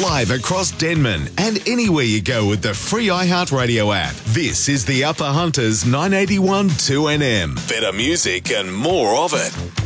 live across Denman and anywhere you go with the free iHeartRadio app. This is the Upper Hunters 981 2NM. Better music and more of it.